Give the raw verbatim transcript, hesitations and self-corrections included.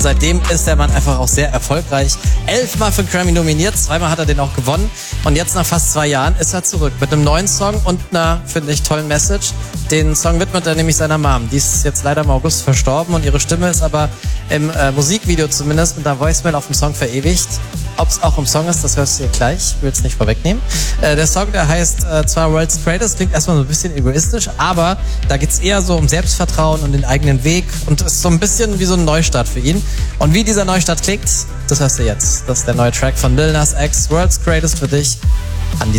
Seitdem ist der Mann einfach auch sehr erfolgreich. Elfmal für Grammy nominiert, zweimal hat er den auch gewonnen. Und jetzt nach fast zwei Jahren ist er zurück mit einem neuen Song und einer, finde ich, tollen Message. Den Song widmet er nämlich seiner Mom. Die ist jetzt leider im August verstorben und ihre Stimme ist aber im äh, Musikvideo zumindest mit einer Voicemail auf dem Song verewigt. Ob es auch im Song ist, das hörst du dir gleich. Ich will es nicht vorwegnehmen. Äh, der Song, der heißt äh, zwar World's Greatest, klingt erstmal so ein bisschen egoistisch, aber da geht's eher so um Selbstvertrauen und den eigenen Weg und ist so ein bisschen wie so ein Neustart für ihn. Und wie dieser Neustart klingt, das hörst du jetzt. Das ist der neue Track von Lil Nas X, World's Greatest für dich an diesem